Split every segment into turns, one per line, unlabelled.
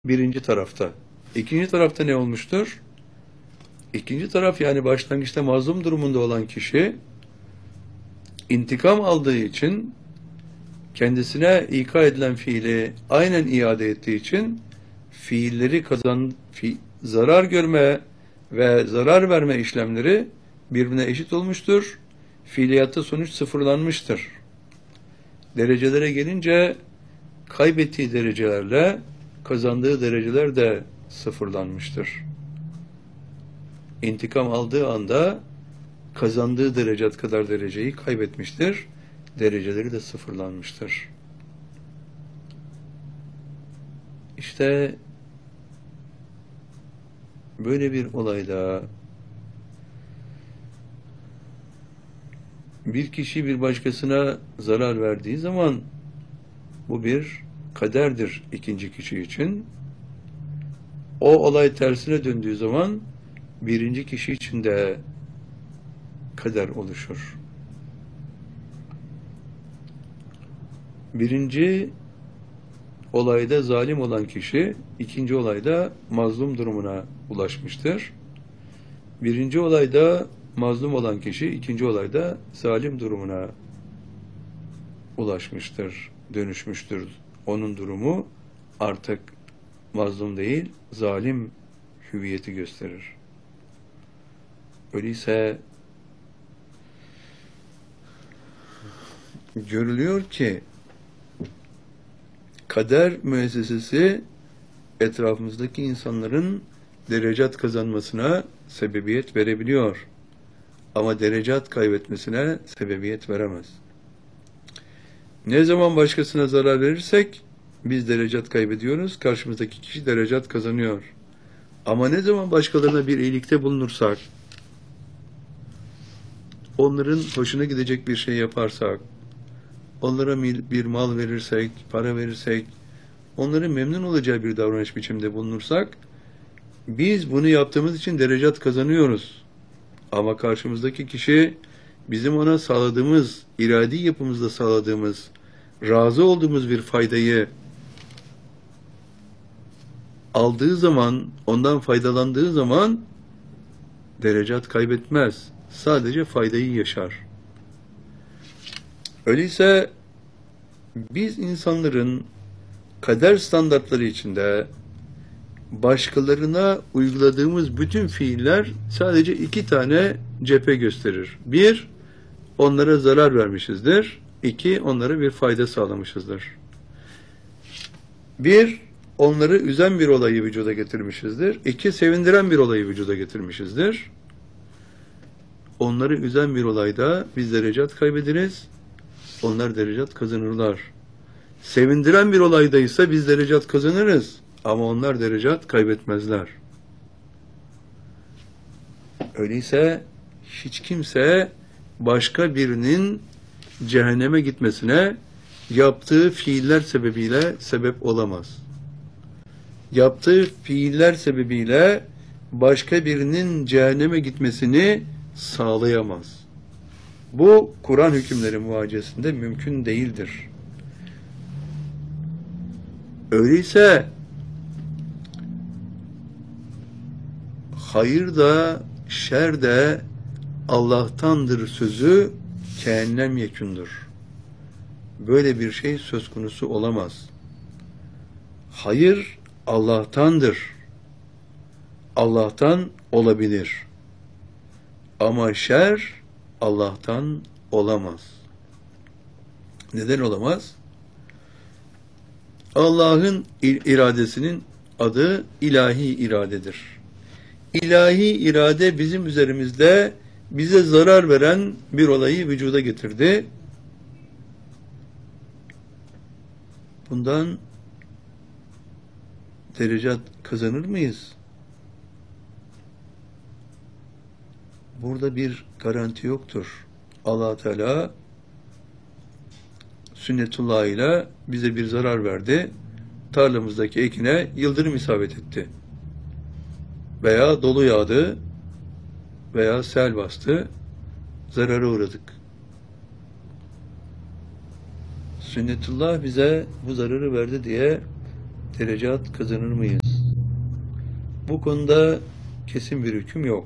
birinci tarafta. İkinci tarafta ne olmuştur? İkinci taraf, yani başlangıçta mazlum durumunda olan kişi intikam aldığı için, kendisine ika edilen fiili aynen iade ettiği için fiilleri zarar görme ve zarar verme işlemleri birbirine eşit olmuştur. Fiiliyatta sonuç sıfırlanmıştır. Derecelere gelince kaybettiği derecelerle kazandığı dereceler de sıfırlanmıştır. İntikam aldığı anda kazandığı derecat kadar dereceyi kaybetmiştir. Dereceleri de sıfırlanmıştır. İşte böyle bir olayda bir kişi bir başkasına zarar verdiği zaman bu bir kaderdir ikinci kişi için. O olay tersine döndüğü zaman birinci kişi için de kader oluşur. Birinci olayda zalim olan kişi, ikinci olayda mazlum durumuna ulaşmıştır. Birinci olayda mazlum olan kişi, ikinci olayda zalim durumuna ulaşmıştır, dönüşmüştür. Onun durumu artık mazlum değil, zalim hüviyeti gösterir. Öyleyse görülüyor ki kader müessesesi etrafımızdaki insanların derecat kazanmasına sebebiyet verebiliyor. Ama derecat kaybetmesine sebebiyet veremez. Ne zaman başkasına zarar verirsek biz derecat kaybediyoruz, karşımızdaki kişi derecat kazanıyor. Ama ne zaman başkalarına bir iyilikte bulunursak, onların hoşuna gidecek bir şey yaparsak, onlara bir mal verirsek, para verirsek, onların memnun olacağı bir davranış biçiminde bulunursak, biz bunu yaptığımız için derecat kazanıyoruz. Ama karşımızdaki kişi bizim ona sağladığımız, iradi yapımızda sağladığımız, razı olduğumuz bir faydayı aldığı zaman, ondan faydalandığı zaman derecat kaybetmez. Sadece faydayı yaşar. Öyleyse biz insanların kader standartları içinde başkalarına uyguladığımız bütün fiiller sadece iki tane cephe gösterir. Bir, onlara zarar vermişizdir. İki, onlara bir fayda sağlamışızdır. Bir, onları üzen bir olayı vücuda getirmişizdir. İki, sevindiren bir olayı vücuda getirmişizdir. Onları üzen bir olayda biz derecat kaybederiz, onlar derecat kazanırlar. Sevindiren bir olaydaysa biz derecat kazanırız ama onlar derecat kaybetmezler. Öyleyse hiç kimse başka birinin cehenneme gitmesine yaptığı fiiller sebebiyle sebep olamaz. Yaptığı fiiller sebebiyle başka birinin cehenneme gitmesini sağlayamaz. Bu Kur'an hükümleri muvaciyesinde mümkün değildir. Öyleyse hayır da şer de Allah'tandır sözü kehennem yekûndur. Böyle bir şey söz konusu olamaz. Hayır Allah'tandır. Allah'tan olabilir. Ama şer Allah'tan olamaz. Neden olamaz? Allah'ın iradesinin adı ilahi iradedir. İlahi irade bizim üzerimizde bize zarar veren bir olayı vücuda getirdi. Bundan derecat kazanır mıyız? Burada bir garanti yoktur. Allah Teala sünnetullah ile bize bir zarar verdi. Tarlamızdaki ekine yıldırım isabet etti. Veya dolu yağdı veya sel bastı. Zarara uğradık. Sünnetullah bize bu zararı verdi diye derecat kazanır mıyız? Bu konuda kesin bir hüküm yok.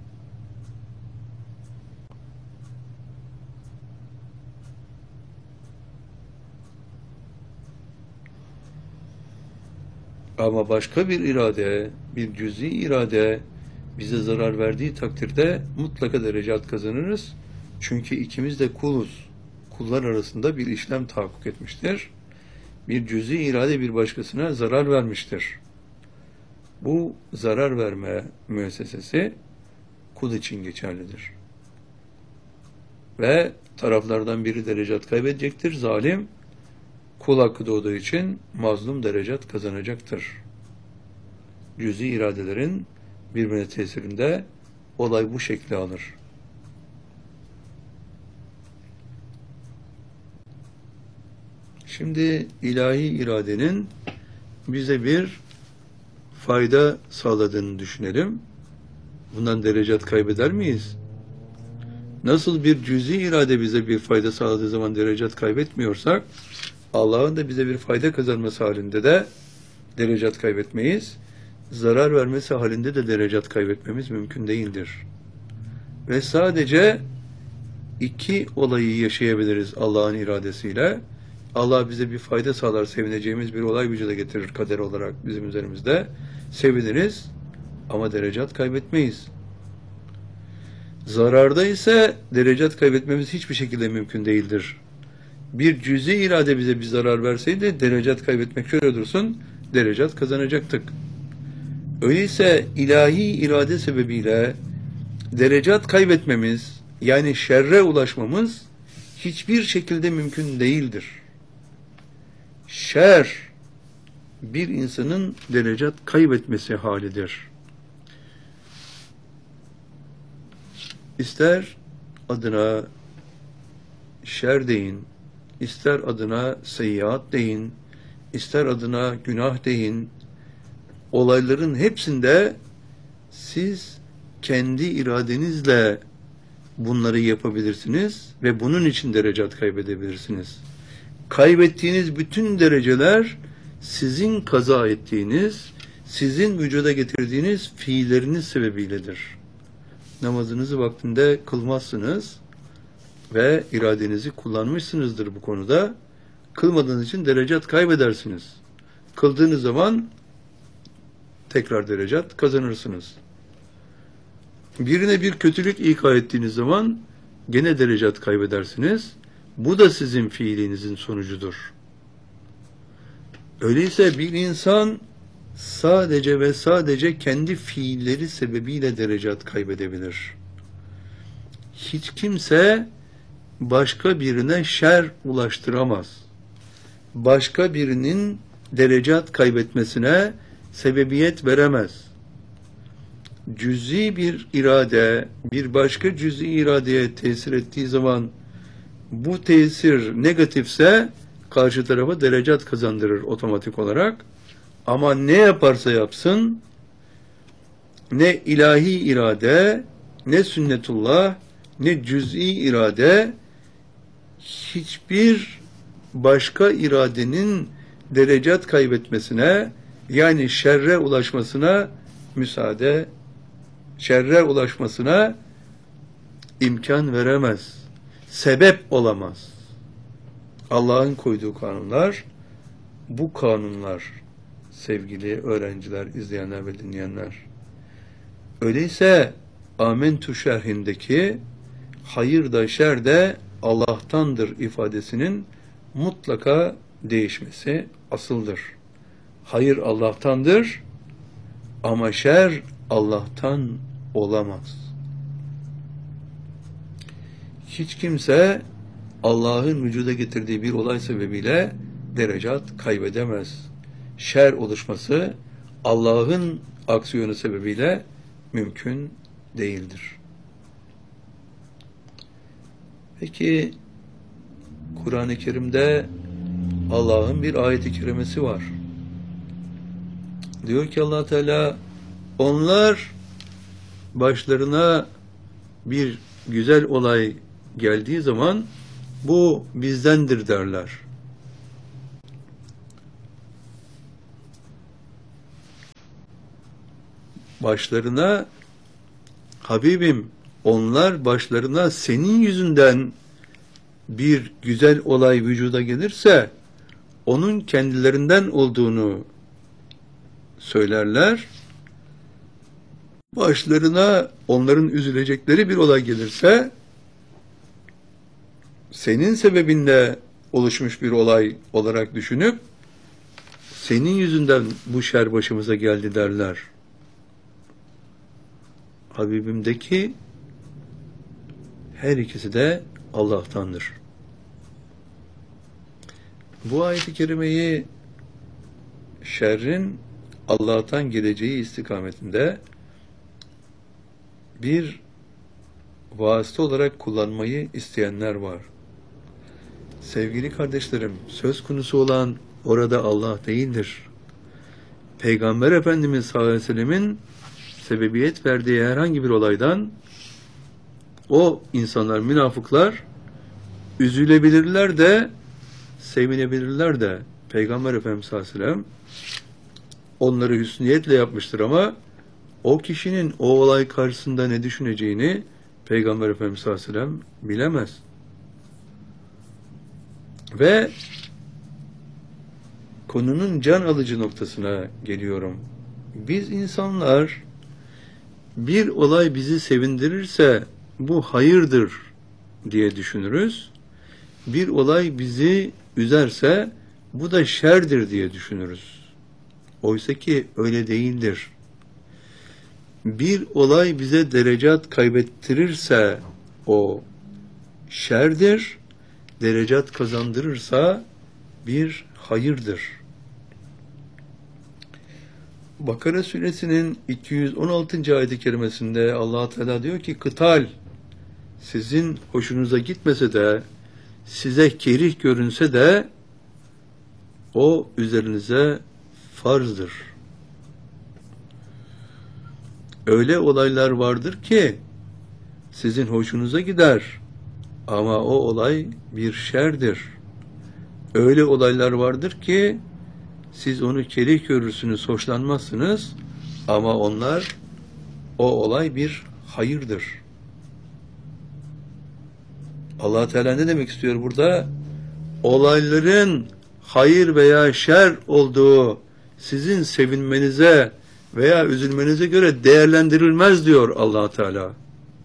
Ama başka bir irade, bir cüz'i irade bize zarar verdiği takdirde mutlaka derecat kazanırız. Çünkü ikimiz de kuluz. Kullar arasında bir işlem tahakkuk etmiştir. Bir cüz'i irade bir başkasına zarar vermiştir. Bu zarar verme müessesesi kul için geçerlidir. Ve taraflardan biri derecat kaybedecektir. Zalim, kul hakkı doğduğu için mazlum derecat kazanacaktır. Cüz'i iradelerin birbirine tesirinde olay bu şekli alır. Şimdi ilahi iradenin bize bir fayda sağladığını düşünelim. Bundan derecat kaybeder miyiz? Nasıl bir cüz'i irade bize bir fayda sağladığı zaman derecat kaybetmiyorsak, Allah'ın da bize bir fayda kazanması halinde de derecat kaybetmeyiz. Zarar vermesi halinde de derecat kaybetmemiz mümkün değildir. Ve sadece iki olayı yaşayabiliriz Allah'ın iradesiyle. Allah bize bir fayda sağlar, sevineceğimiz bir olay vücuda getirir kader olarak bizim üzerimizde. Seviniriz ama derecat kaybetmeyiz. Zararda ise derecat kaybetmemiz hiçbir şekilde mümkün değildir. Bir cüz'i irade bize bir zarar verseydi derecat kaybetmek şöyle dursun, derecat kazanacaktık. Öyleyse ilahi irade sebebiyle derecat kaybetmemiz, yani şerre ulaşmamız hiçbir şekilde mümkün değildir. Şer, bir insanın derecat kaybetmesi halidir. İster adına şer deyin, ister adına seyyiat deyin, ister adına günah deyin, olayların hepsinde siz kendi iradenizle bunları yapabilirsiniz ve bunun için derecat kaybedebilirsiniz. Kaybettiğiniz bütün dereceler sizin kaza ettiğiniz, sizin vücuda getirdiğiniz fiilleriniz sebebiyledir. Namazınızı vaktinde kılmazsınız ve iradenizi kullanmışsınızdır bu konuda. Kılmadığınız için derecat kaybedersiniz. Kıldığınız zaman tekrar derecat kazanırsınız. Birine bir kötülük ika ettiğiniz zaman gene derecat kaybedersiniz. Bu da sizin fiilinizin sonucudur. Öyleyse bir insan sadece ve sadece kendi fiilleri sebebiyle derecat kaybedebilir. Hiç kimse başka birine şer ulaştıramaz. Başka birinin derecat kaybetmesine sebebiyet veremez. Cüz'i bir irade, bir başka cüz'i iradeye tesir ettiği zaman bu tesir negatifse karşı tarafa derecat kazandırır otomatik olarak. Ama ne yaparsa yapsın, ne ilahi irade, ne sünnetullah, ne cüz'i irade, hiçbir başka iradenin derecat kaybetmesine, yani şerre ulaşmasına şerre ulaşmasına imkan veremez. Sebep olamaz. Allah'ın koyduğu kanunlar, bu kanunlar sevgili öğrenciler, izleyenler ve dinleyenler. Öyleyse Âmentü şerhindeki hayır da şer de Allah'tandır ifadesinin mutlaka değişmesi asıldır. Hayır Allah'tandır ama şer Allah'tan olamaz. Hiç kimse Allah'ın vücuda getirdiği bir olay sebebiyle derecat kaybedemez. Şer oluşması Allah'ın aksiyonu sebebiyle mümkün değildir. Peki Kur'an-ı Kerim'de Allah'ın bir ayet-i kerimesi var. Diyor ki Allah Teala, onlar başlarına bir güzel olay geldiği zaman bu bizdendir derler. başlarına Habibim, onlar başlarına senin yüzünden bir güzel olay vücuda gelirse onun kendilerinden olduğunu söylerler. Başlarına onların üzülecekleri bir olay gelirse senin sebebinle oluşmuş bir olay olarak düşünüp senin yüzünden bu şer başımıza geldi derler. Habibimdeki her ikisi de Allah'tandır. Bu ayet-i kerimeyi şerrin Allah'tan geleceği istikametinde bir vasıta olarak kullanmayı isteyenler var. Sevgili kardeşlerim, söz konusu olan orada Allah değildir. Peygamber Efendimiz sallallahu aleyhi ve sellemin sebebiyet verdiği herhangi bir olaydan o insanlar, münafıklar üzülebilirler de sevinebilirler de Peygamber Efendimiz sallallahu aleyhi ve sellem onları hüsniyetle yapmıştır ama o kişinin o olay karşısında ne düşüneceğini Peygamber Efendimiz sallallahu aleyhi ve sellem bilemez. Ve konunun can alıcı noktasına geliyorum. Biz insanlar bir olay bizi sevindirirse bu hayırdır diye düşünürüz. Bir olay bizi üzerse bu da şerdir diye düşünürüz. Oysa ki öyle değildir. Bir olay bize derecat kaybettirirse o şerdir, derecat kazandırırsa bir hayırdır. Bakara suresinin 216. ayet-i kerimesinde Allah Teala diyor ki kıtal sizin hoşunuza gitmese de size kerih görünse de o üzerinize farzdır. Öyle olaylar vardır ki sizin hoşunuza gider ama o olay bir şerdir. Öyle olaylar vardır ki siz onu kerih görürsünüz, hoşlanmazsınız ama o olay bir hayırdır. Allah Teala ne demek istiyor burada? Olayların hayır veya şer olduğu sizin sevinmenize veya üzülmenize göre değerlendirilmez diyor Allah Teala.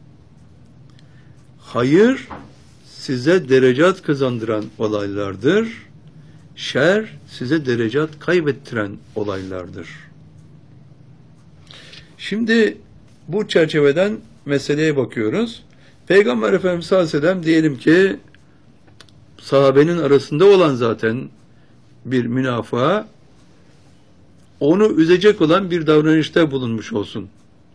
Hayır size derecat kazandıran olaylardır. Şer size derecat kaybettiren olaylardır. Şimdi bu çerçeveden meseleye bakıyoruz. Peygamber Efendimiz sallallahu aleyhi ve sellem diyelim ki sahabenin arasında olan zaten bir münafığa onu üzecek olan bir davranışta bulunmuş olsun.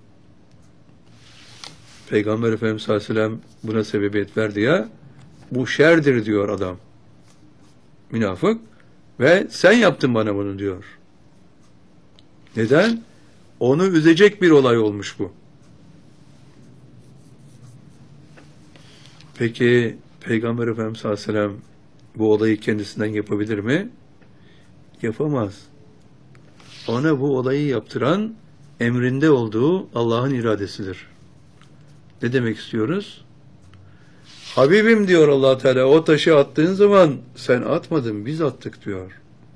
Peygamber Efendimiz sallallahu aleyhi ve sellem buna sebebiyet verdi ya, bu şerdir diyor adam. Münafık ve sen yaptın bana bunu diyor. Neden? Onu üzecek bir olay olmuş bu. Peki Peygamber Efendimiz sallallahu aleyhi ve sellem bu olayı kendisinden yapabilir mi? Yapamaz. Ona bu olayı yaptıran emrinde olduğu Allah'ın iradesidir. Ne demek istiyoruz? Habibim diyor Allah Teala, o taşı attığın zaman sen atmadın, biz attık diyor.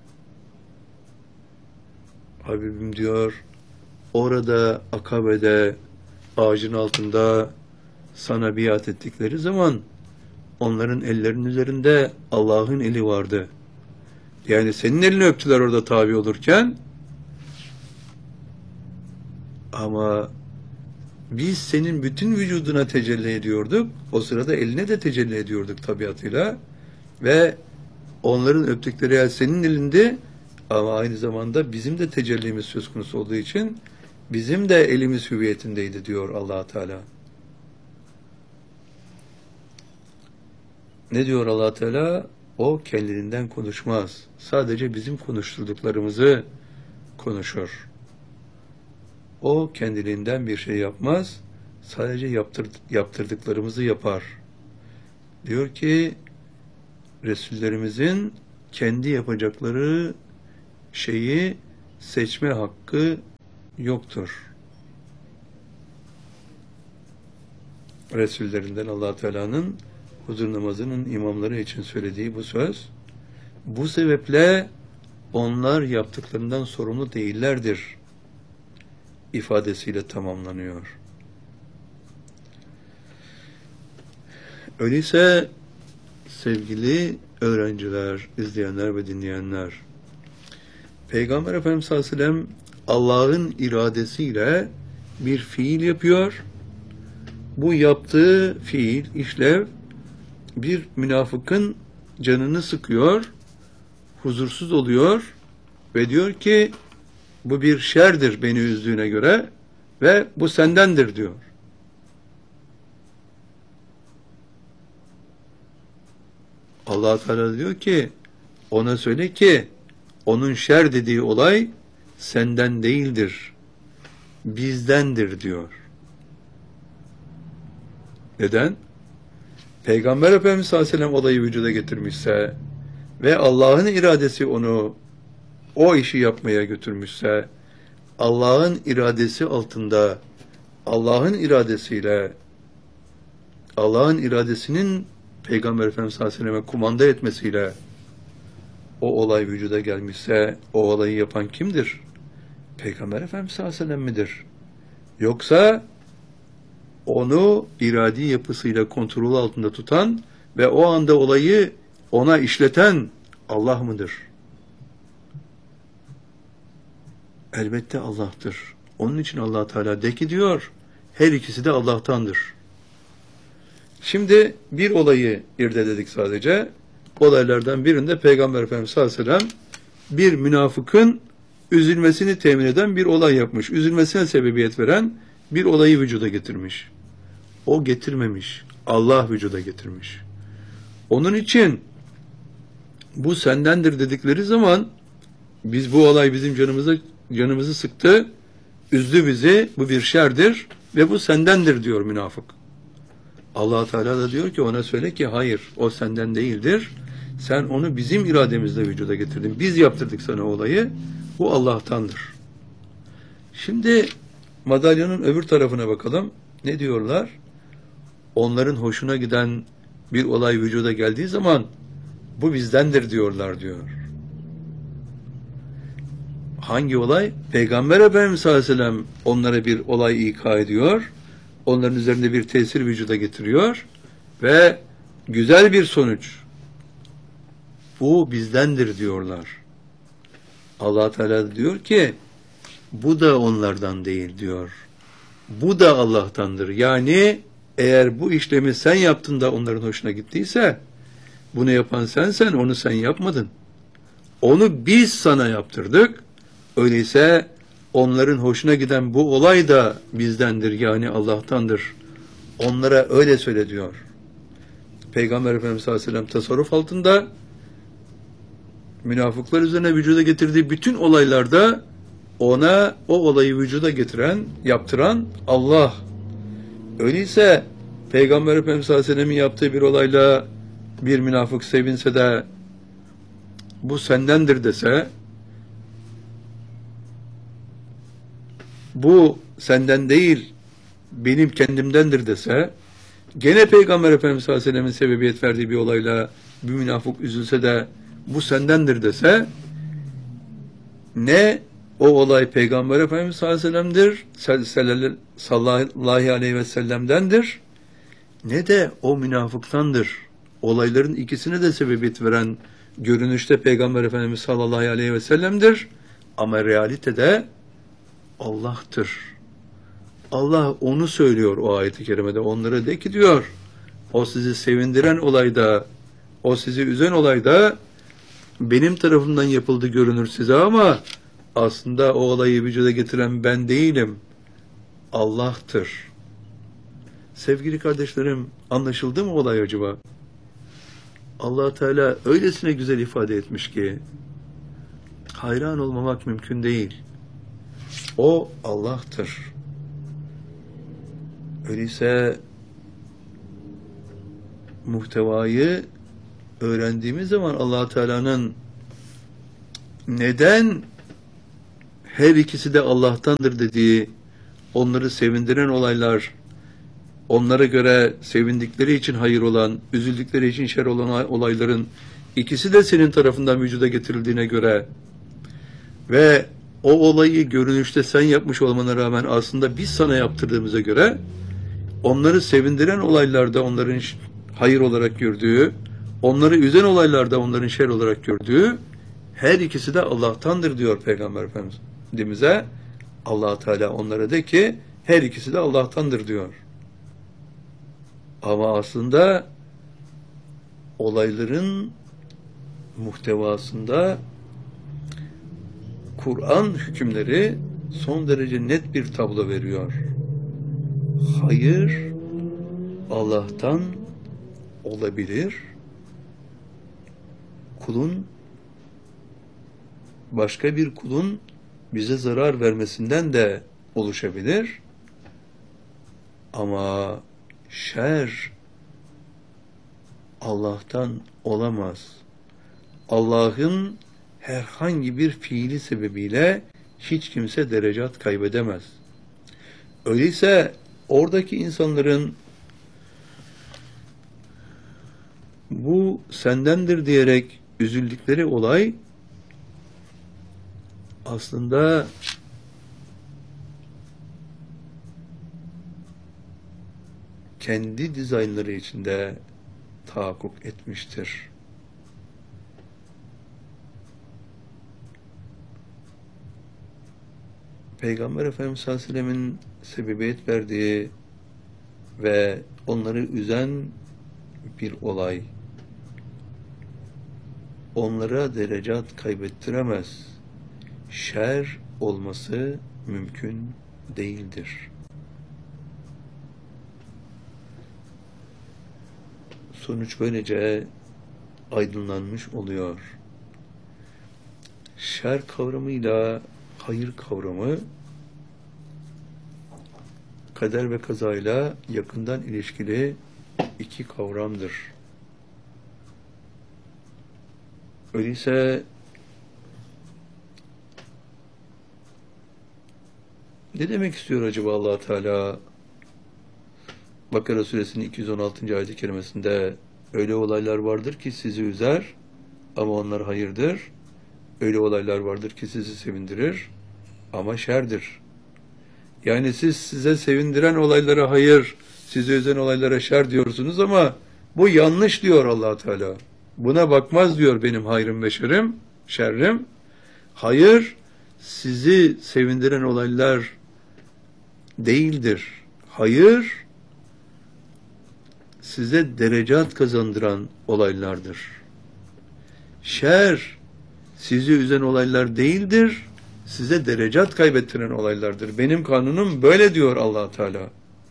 Habibim diyor, orada Akabe'de ağacın altında sana biat ettikleri zaman onların ellerinin üzerinde Allah'ın eli vardı. Yani senin elini öptüler orada tabi olurken ama biz senin bütün vücuduna tecelli ediyorduk. O sırada eline de tecelli ediyorduk tabiatıyla. Ve onların öptükleri el senin elinde ama aynı zamanda bizim de tecellimiz söz konusu olduğu için bizim de elimiz hüviyetindeydi diyor Allah Teala. Ne diyor Allah Teala? O kendiliğinden konuşmaz. Sadece bizim konuşturduklarımızı konuşur. O kendiliğinden bir şey yapmaz. Sadece yaptırdıklarımızı yapar. Diyor ki Resullerimizin kendi yapacakları şeyi seçme hakkı yoktur. Resullerinden Allah Teala'nın huzur namazının imamları için söylediği bu söz, bu sebeple onlar yaptıklarından sorumlu değillerdir ifadesiyle tamamlanıyor. Öyleyse sevgili öğrenciler, izleyenler ve dinleyenler, Peygamber Efendimiz sallallahu aleyhi ve sellem Allah'ın iradesiyle bir fiil yapıyor. Bu yaptığı fiil, işlev bir münafıkın canını sıkıyor, huzursuz oluyor ve diyor ki bu bir şerdir beni üzdüğüne göre ve bu sendendir diyor. Allah Teala diyor ki ona söyle ki onun şer dediği olay senden değildir, bizdendir diyor. Neden? Peygamber Efendimiz sallallahu aleyhi ve sellem olayı vücuda getirmişse ve Allah'ın iradesi onu o işi yapmaya götürmüşse, Allah'ın iradesi altında, Allah'ın iradesiyle, Allah'ın iradesinin Peygamber Efendimiz sallallahu aleyhi ve selleme kumanda etmesiyle o olay vücuda gelmişse, o olayı yapan kimdir? Peygamber Efendimiz sallallahu aleyhi ve sellem midir? Yoksa onu iradi yapısıyla kontrol altında tutan ve o anda olayı ona işleten Allah mıdır? Elbette Allah'tır. Onun için Allah Teala de ki diyor, her ikisi de Allah'tandır. Şimdi bir olayı irdeledik sadece. Olaylardan birinde Peygamber Efendimiz sallallahu aleyhi ve sellem bir münafıkın üzülmesini temin eden bir olay yapmış. Üzülmesine sebebiyet veren bir olayı vücuda getirmiş. O getirmemiş. Allah vücuda getirmiş. Onun için bu sendendir dedikleri zaman biz bu olay bizim canımızı sıktı, üzdü bizi, bu bir şerdir ve bu sendendir diyor münafık. Allah Teala da diyor ki ona söyle ki hayır, o senden değildir. Sen onu bizim irademizle vücuda getirdin. Biz yaptırdık sana olayı. Bu Allah'tandır. Şimdi madalyonun öbür tarafına bakalım. Ne diyorlar? Onların hoşuna giden bir olay vücuda geldiği zaman bu bizdendir diyorlar diyor. Hangi olay? Peygamber Efendimiz sallallahu aleyhi ve sellem onlara bir olay ika ediyor. Onların üzerinde bir tesir vücuda getiriyor ve güzel bir sonuç. Bu bizdendir diyorlar. Allah Teala diyor ki bu da onlardan değil diyor. Bu da Allah'tandır. Yani eğer bu işlemi sen yaptın da onların hoşuna gittiyse bunu yapan sensen, onu sen yapmadın. Onu biz sana yaptırdık. Öyleyse onların hoşuna giden bu olay da bizdendir, yani Allah'tandır. Onlara öyle söyle diyor. Peygamber Efendimiz sallallahu aleyhi ve sellem tasarruf altında münafıklar üzerine vücuda getirdiği bütün olaylarda ona o olayı vücuda getiren, yaptıran Allah. Öyleyse Peygamber Efendimiz sallallahu aleyhi ve sellem'in yaptığı bir olayla bir münafık sevinse de bu sendendir dese, bu senden değil benim kendimdendir dese, gene Peygamber Efendimiz sallallahu aleyhi ve sellem'in sebebiyet verdiği bir olayla bir münafık üzülse de bu sendendir dese, ne o olay Peygamber Efendimiz sallallahu aleyhi ve sellem'dendir, ne de o münafıktandır. Olayların ikisine de sebebiyet veren görünüşte Peygamber Efendimiz sallallahu aleyhi ve sellem'dir. Ama realitede Allah'tır. Allah onu söylüyor o ayet-i kerimede. Onlara de ki diyor, o sizi sevindiren olayda, o sizi üzen olayda benim tarafımdan yapıldı görünür size ama aslında o olayı vücuda getiren ben değilim. Allah'tır. Sevgili kardeşlerim, anlaşıldı mı olay acaba? Allah Teala öylesine güzel ifade etmiş ki hayran olmamak mümkün değil. O Allah'tır. Öyleyse muhtevayı öğrendiğimiz zaman Allah Teala'nın neden her ikisi de Allah'tandır dediği, onları sevindiren olaylar onlara göre sevindikleri için hayır olan, üzüldükleri için şer olan olayların ikisi de senin tarafından vücuda getirildiğine göre ve o olayı görünüşte sen yapmış olmana rağmen aslında biz sana yaptırdığımıza göre onları sevindiren olaylarda onların hayır olarak gördüğü, onları üzen olaylarda onların şer olarak gördüğü her ikisi de Allah'tandır diyor Peygamber Efendimiz'e. Allah Teala onlara de ki her ikisi de Allah'tandır diyor. Ama aslında olayların muhtevasında Kur'an hükümleri son derece net bir tablo veriyor. Hayır Allah'tan olabilir. Başka bir kulun bize zarar vermesinden de oluşabilir. Ama şer Allah'tan olamaz. Allah'ın herhangi bir fiili sebebiyle hiç kimse derecat kaybedemez. Öyleyse oradaki insanların bu sendendir diyerek üzüldükleri olay aslında kendi dizaynları içinde tahakkuk etmiştir. Peygamber Efendimiz sallallahu aleyhi ve sellem'in sebebiyet verdiği ve onları üzen bir olay onlara derecat kaybettiremez. Şer olması mümkün değildir. Sonuç böylece aydınlanmış oluyor. Şer kavramıyla hayır kavramı kader ve kazayla yakından ilişkili iki kavramdır. Öyleyse ne demek istiyor acaba Allah Teala? Bakara suresinin 216. ayet-i kerimesinde öyle olaylar vardır ki sizi üzer ama onlar hayırdır. Öyle olaylar vardır ki sizi sevindirir ama şerdir. Yani siz size sevindiren olaylara hayır, sizi üzen olaylara şer diyorsunuz ama bu yanlış diyor Allah Teala. Buna bakmaz diyor benim hayrım ve şerrim. Hayır, sizi sevindiren olaylar değildir. Hayır, size derecat kazandıran olaylardır. Şer, sizi üzen olaylar değildir, size derecat kaybettiren olaylardır. Benim kanunum böyle diyor Allah Teala.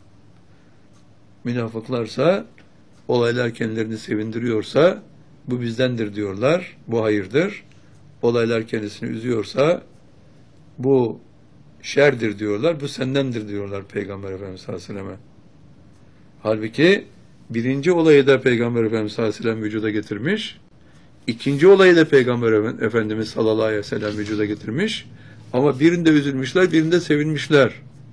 Münafıklarsa, olaylar kendilerini sevindiriyorsa, bu bizdendir diyorlar, bu hayırdır. Olaylar kendisini üzüyorsa, bu şerdir diyorlar, bu sendendir diyorlar Peygamber Efendimiz sallallahu aleyhi ve selleme. Halbuki birinci olayı da Peygamber Efendimiz sallallahu aleyhi ve sellem vücuda getirmiş, ikinci olayı da Peygamber Efendimiz sallallahu aleyhi ve sellem vücuda getirmiş, ama birinde üzülmüşler, birinde sevinmişler.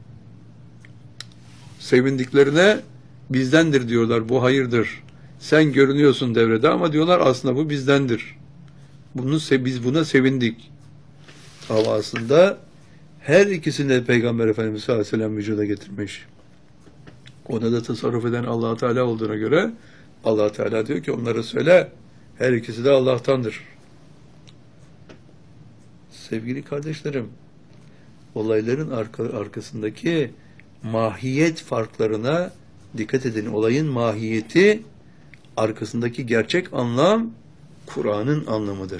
Sevindiklerine bizdendir diyorlar, bu hayırdır. Sen görünüyorsun devrede ama diyorlar aslında bu bizdendir. Biz buna sevindik. Ama aslında her ikisini de Peygamber Efendimiz sallallahu aleyhi ve sellem vücuda getirmiş. Ona da tasarruf eden Allah Teala olduğuna göre Allah Teala diyor ki onlara söyle, her ikisi de Allah'tandır. Sevgili kardeşlerim, olayların arkasındaki mahiyet farklarına dikkat edin. Olayın mahiyeti, arkasındaki gerçek anlam Kur'an'ın anlamıdır.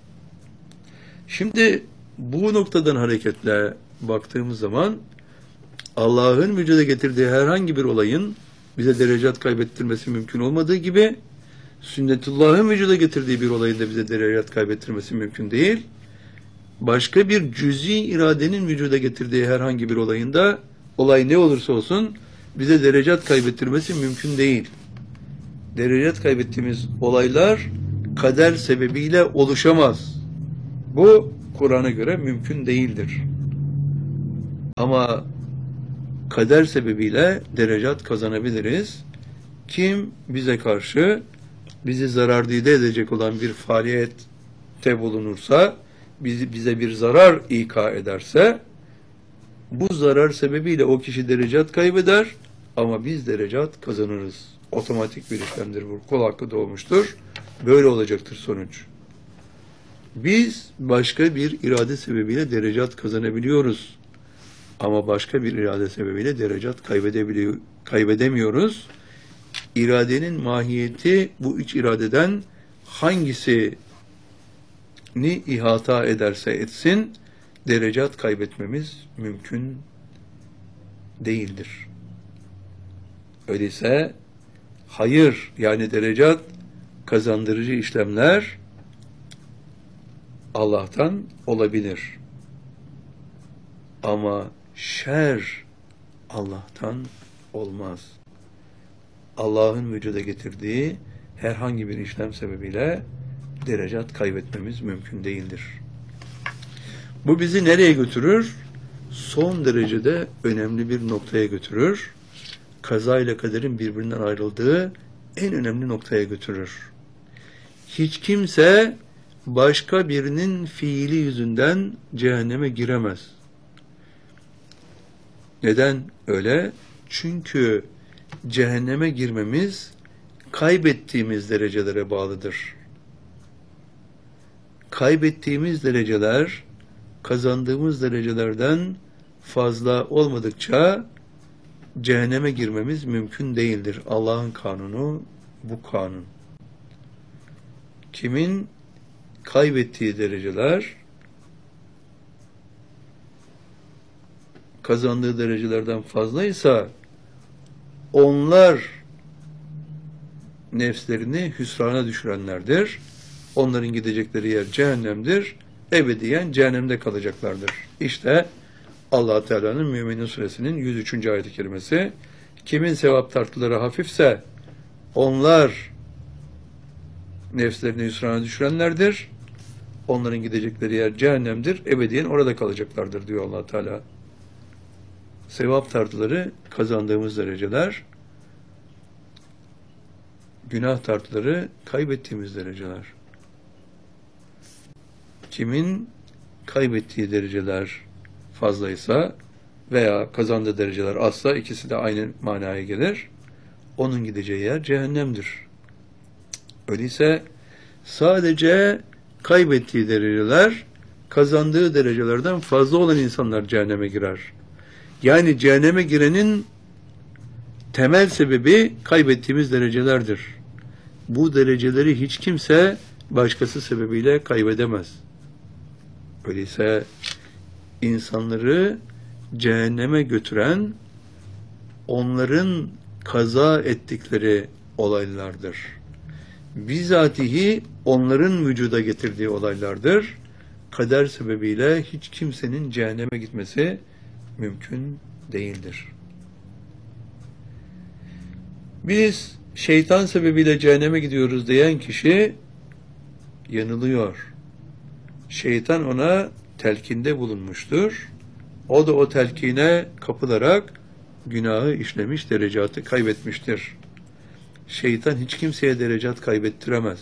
Şimdi bu noktadan hareketle baktığımız zaman Allah'ın vücuda getirdiği herhangi bir olayın bize derecat kaybettirmesi mümkün olmadığı gibi sünnetullah'ın vücuda getirdiği bir olayın da bize derecat kaybettirmesi mümkün değil. Başka bir cüz'i iradenin vücuda getirdiği herhangi bir olayında olay ne olursa olsun bize derecat kaybettirmesi mümkün değil. Derecat kaybettiğimiz olaylar kader sebebiyle oluşamaz. Bu Kur'an'a göre mümkün değildir. Ama kader sebebiyle derecat kazanabiliriz. Kim bize karşı bizi zarardide edecek olan bir faaliyette bulunursa, bize bir zarar ika ederse, bu zarar sebebiyle o kişi derecat kaybeder ama biz derecat kazanırız. Otomatik bir işlemdir bu. Kul hakkı doğmuştur. Böyle olacaktır sonuç. Biz başka bir irade sebebiyle derecat kazanabiliyoruz. Ama başka bir irade sebebiyle derecat kaybedemiyoruz. İradenin mahiyeti bu üç iradeden hangisini ihata ederse etsin, derecat kaybetmemiz mümkün değildir. Öyleyse hayır, yani derecat kazandırıcı işlemler Allah'tan olabilir. Ama şer Allah'tan olmaz. Allah'ın vücuda getirdiği herhangi bir işlem sebebiyle derecat kaybetmemiz mümkün değildir. Bu bizi nereye götürür? Son derecede önemli bir noktaya götürür. Kaza ile kaderin birbirinden ayrıldığı en önemli noktaya götürür. Hiç kimse başka birinin fiili yüzünden cehenneme giremez. Neden öyle? Çünkü cehenneme girmemiz kaybettiğimiz derecelere bağlıdır. Kaybettiğimiz dereceler kazandığımız derecelerden fazla olmadıkça cehenneme girmemiz mümkün değildir. Allah'ın kanunu bu kanun. Kimin kaybettiği dereceler kazandığı derecelerden fazlaysa onlar nefslerini hüsrana düşürenlerdir. Onların gidecekleri yer cehennemdir. Ebediyen cehennemde kalacaklardır. İşte Allah Teala'nın Müminin Suresinin 103. ayet-i kerimesi. Kimin sevap tartıları hafifse onlar nefslerini hüsrana düşürenlerdir. Onların gidecekleri yer cehennemdir. Ebediyen orada kalacaklardır diyor Allah Teala. Sevap tartıları kazandığımız dereceler, günah tartıları kaybettiğimiz dereceler. Kimin kaybettiği dereceler fazlaysa veya kazandığı dereceler azsa, ikisi de aynı manaya gelir. Onun gideceği yer cehennemdir. Öyleyse sadece kaybettiği dereceler kazandığı derecelerden fazla olan insanlar cehenneme girer. Yani cehenneme girenin temel sebebi kaybettiğimiz derecelerdir. Bu dereceleri hiç kimse başkası sebebiyle kaybedemez. Öyleyse insanları cehenneme götüren onların kaza ettikleri olaylardır. Bizatihi onların vücuda getirdiği olaylardır. Kader sebebiyle hiç kimsenin cehenneme gitmesi mümkün değildir. Biz şeytan sebebiyle cehenneme gidiyoruz diyen kişi yanılıyor. Şeytan ona telkinde bulunmuştur. O da o telkine kapılarak günahı işlemiş, derecatı kaybetmiştir. Şeytan hiç kimseye derecat kaybettiremez.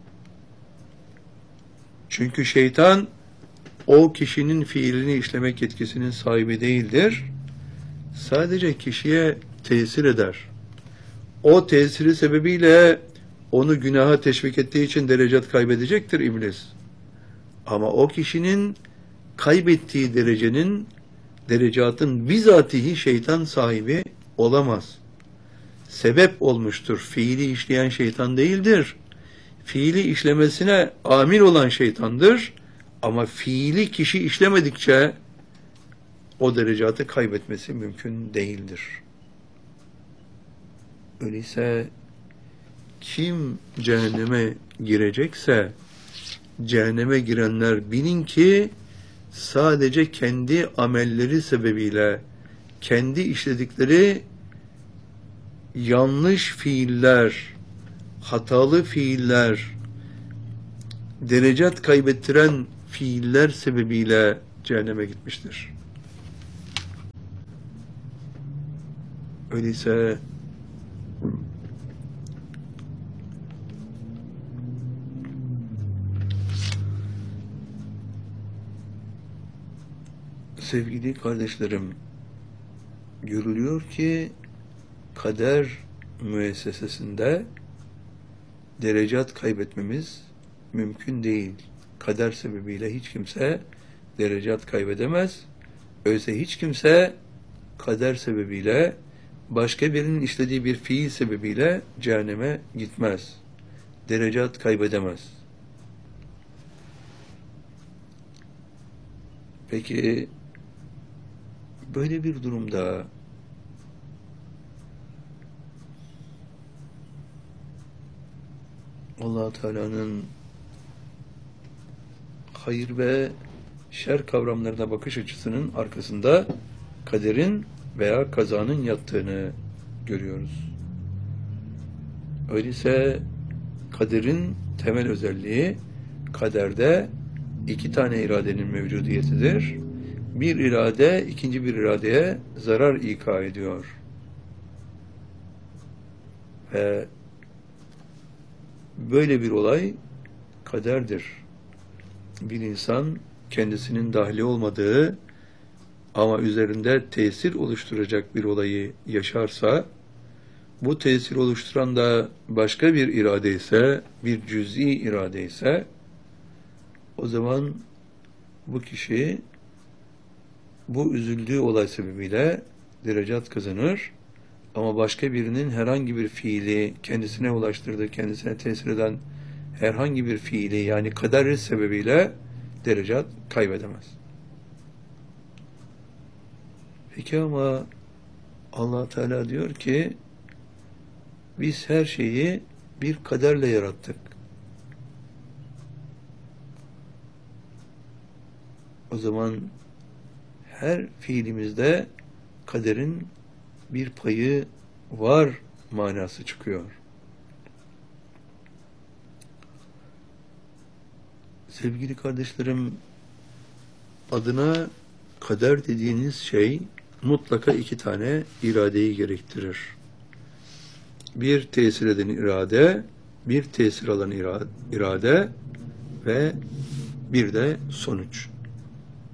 Çünkü şeytan o kişinin fiilini işlemek yetkisinin sahibi değildir. Sadece kişiye tesir eder. O tesiri sebebiyle onu günaha teşvik ettiği için derecat kaybedecektir iblis. Ama o kişinin kaybettiği derecatın bizatihi şeytan sahibi olamaz. Sebep olmuştur. Fiili işleyen şeytan değildir. Fiili işlemesine amil olan şeytandır. Ama fiili kişi işlemedikçe o derecatı kaybetmesi mümkün değildir. Öyleyse kim cehenneme girecekse, cehenneme girenler bilin ki sadece kendi amelleri sebebiyle, kendi işledikleri yanlış fiiller, hatalı fiiller, derecat kaybettiren fiiller sebebiyle cehenneme gitmiştir. Öyleyse sevgili kardeşlerim, görülüyor ki kader müessesesinde derecat kaybetmemiz mümkün değil. Kader sebebiyle hiç kimse derecat kaybedemez. Öyleyse hiç kimse kader sebebiyle başka birinin işlediği bir fiil sebebiyle cehenneme gitmez. Derecat kaybedemez. Peki böyle bir durumda Allah Teala'nın hayır ve şer kavramlarına bakış açısının arkasında kaderin veya kazanın yattığını görüyoruz. Öyleyse kaderin temel özelliği kaderde iki tane iradenin mevcudiyetidir. Bir irade ikinci bir iradeye zarar ika ediyor. Ve böyle bir olay kaderdir. Bir insan kendisinin dahili olmadığı ama üzerinde tesir oluşturacak bir olayı yaşarsa, bu tesir oluşturan da başka bir irade ise, bir cüz'i irade ise, o zaman bu kişi bu üzüldüğü olay sebebiyle derecat kazanır. Ama başka birinin herhangi bir fiili kendisine ulaştırdığı, kendisine tesir eden herhangi bir fiili, yani kader sebebiyle derecat kaybedemez. Peki ama Allah Teala diyor ki biz her şeyi bir kaderle yarattık. O zaman her fiilimizde kaderin bir payı var manası çıkıyor. Sevgili kardeşlerim, adına kader dediğiniz şey mutlaka iki tane iradeyi gerektirir. Bir tesir eden irade, bir tesir alan irade ve bir de sonuç.